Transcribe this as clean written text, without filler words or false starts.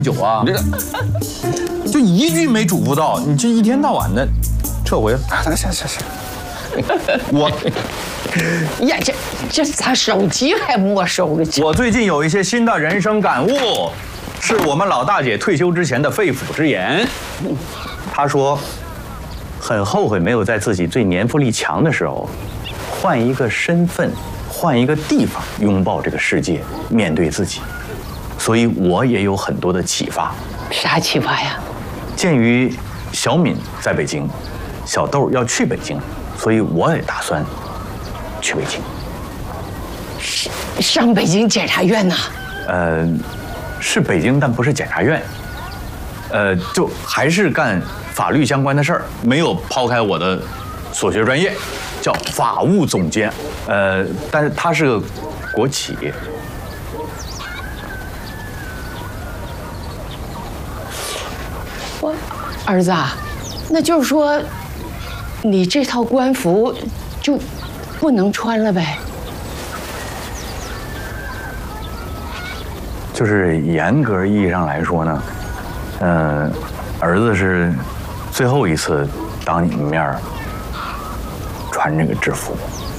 酒啊，你这个就一句没嘱咐到，你这一天到晚的撤回了。行，我呀，这咋手机还没收了？ 我最近有一些新的人生感悟，是我们老大姐退休之前的肺腑之言。她说，很后悔没有在自己最年富力强的时候，换一个身份，换一个地方，拥抱这个世界，面对自己。所以我也有很多的启发。 啥启发呀？ 鉴于小敏在北京，小豆要去北京，所以我也打算去北京。 上北京检察院呐？ 是北京，但不是检察院。就还是干法律相关的事儿，没有抛开我的所学专业，叫法务总监。但是它是个国企。 儿子啊，那就是说，你这套官服就不能穿了呗？ 就是严格意义上来说呢，儿子是最后一次当你们面穿这个制服。